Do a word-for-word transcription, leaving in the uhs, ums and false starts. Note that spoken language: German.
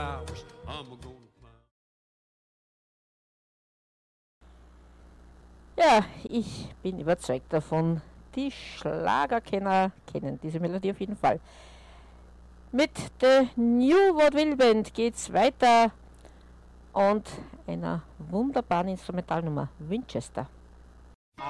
Ja, ich bin überzeugt davon, die Schlagerkenner kennen diese Melodie auf jeden Fall. Mit der New Vaudeville Band geht's weiter und einer wunderbaren Instrumentalnummer, Winchester.